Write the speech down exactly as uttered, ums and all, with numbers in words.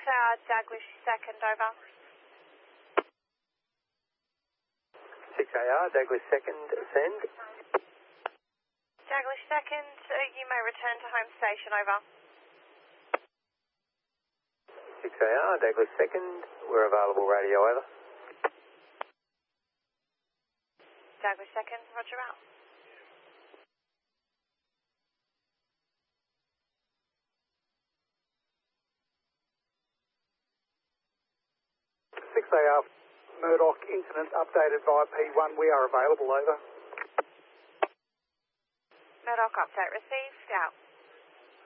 A R, Daglish second, over. six A R, Daglish second, send. Daglish second, uh, you may return to home station, over. six A R, Daglish second, we're available, radio, over. Daglish second, roger out. six A R, Murdoch incident updated via P one, we are available, over. Murdoch update received, out.